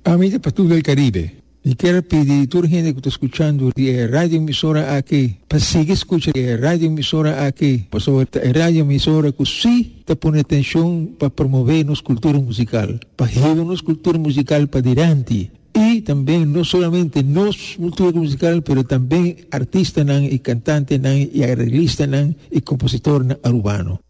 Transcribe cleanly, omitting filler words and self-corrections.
Amiga Patrulha del Caribe, e quero pedir a toda a gente que está escutando a rádio emissora aqui, para seguir escutando a rádio emissora aqui, para saber a rádio emissora que sim está pondo atenção para promover nossa cultura musical, para levar nossa cultura musical para adiante. E também, não somente nossa cultura musical, mas também artista e cantante e arreglista e compositor urbano.